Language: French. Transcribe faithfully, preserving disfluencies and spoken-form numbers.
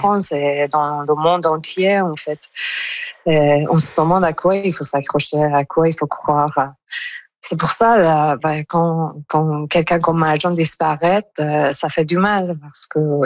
France et dans le monde entier, en fait. Et on se demande à quoi il faut s'accrocher, à quoi il faut croire. C'est pour ça, là, ben, quand, quand quelqu'un comme Mahajan disparaît, euh, ça fait du mal parce que